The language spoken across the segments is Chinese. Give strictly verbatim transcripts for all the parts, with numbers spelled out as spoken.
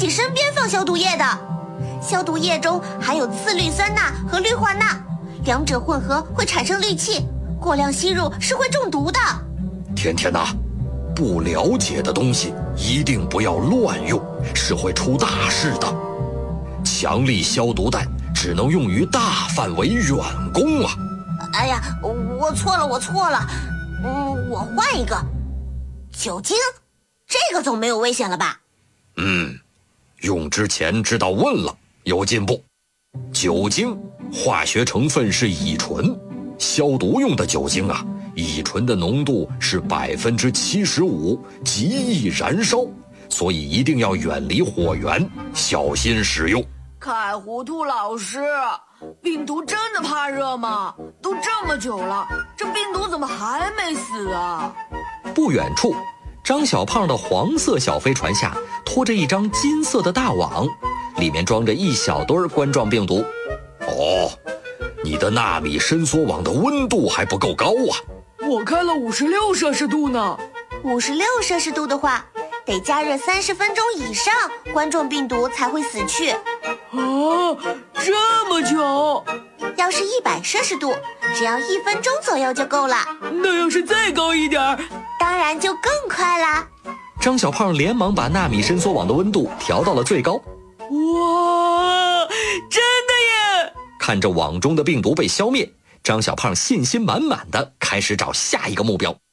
己身边放消毒液的。消毒液中含有次氯酸钠和氯化钠，两者混合会产生氯气，过量吸入是会中毒的。 甜甜呐，不了解的东西一定不要乱用，是会出大事的。强力消毒袋只能用于大范围远攻啊！ 哎呀，我错了，我错了，嗯，我换一个。酒精，这个总没有危险了吧？ 嗯，用之前知道问了，有进步。酒精化学成分是乙醇，消毒用的酒精啊，乙醇的浓度是百分之七十五，极易燃烧，所以一定要远离火源，小心使用。 凯糊涂老师，病毒真的怕热吗？都这么久了，这病毒怎么还没死啊？ 不远处，张小胖的黄色小飞船下拖着一张金色的大网，里面装着一小堆冠状病毒。 哦，你的纳米伸缩网的温度还不够高啊！ 我开了五十六摄氏度呢。 五十六摄氏度的话，得加热三十分钟以上，冠状病毒才会死去。 啊，这么久？ 要是一百摄氏度，只要一分钟左右就够了。 那要是再高一点， 当然就更快啦。 张小胖连忙把纳米伸缩网的温度调到了最高。 哇，真的耶！ 看着网中的病毒被消灭，张小胖信心满满的开始找下一个目标。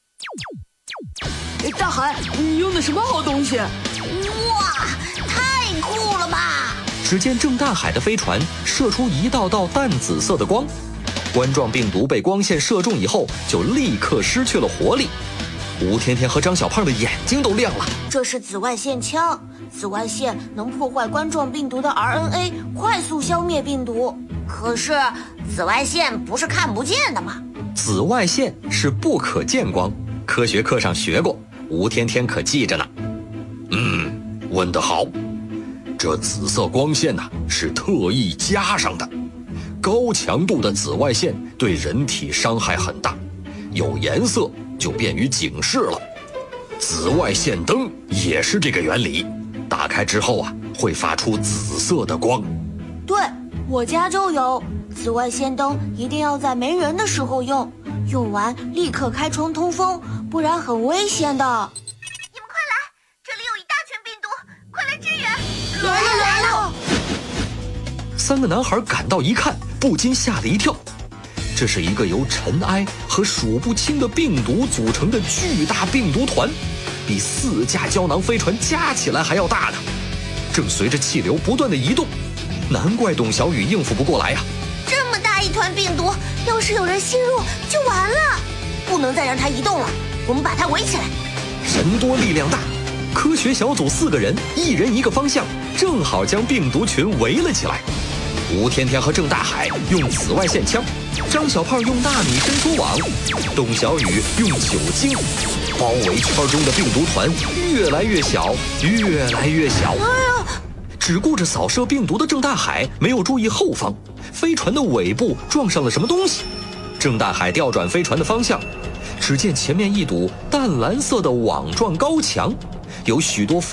大海，你用的什么好东西？ 哇，太酷了吧！ 只见郑大海的飞船射出一道道淡紫色的光，冠状病毒被光线射中以后，就立刻失去了活力。吴甜甜和张小胖的眼睛都亮了。 这是紫外线枪，紫外线能破坏冠状病毒的 R N A， 快速消灭病毒。可是紫外线不是看不见的吗？ 紫外线是不可见光，科学课上学过，吴甜甜可记着呢。 嗯，问得好。这紫色光线呢、啊，是特意加上的。高强度的紫外线对人体伤害很大，有颜色就便于警示了。紫外线灯也是这个原理，打开之后啊，会发出紫色的光。 对，我家就有。紫外线灯一定要在没人的时候用，用完立刻开窗通风，不然很危险的。你们快来，这里有一大群病毒，快来支援！来了来了！ 三个男孩赶到一看，不禁吓了一跳。这是一个由尘埃和数不清的病毒组成的巨大病毒团，比四架胶囊飞船加起来还要大呢。正随着气流不断的移动，难怪董小雨应付不过来呀、啊。 这么大一团病毒，要是有人吸入就完了，不能再让它移动了，我们把它围起来。 人多力量大，科学小组四个人，一人一个方向，正好将病毒群围了起来。吴甜甜和郑大海用紫外线枪，张小胖用纳米伸缩网，董小雨用酒精。包围圈中的病毒团越来越小，越来越小。 哎呀！ 只顾着扫射病毒的郑大海没有注意后方，飞船的尾部撞上了什么东西。郑大海调转飞船的方向，只见前面一堵淡蓝色的网状高墙，有许多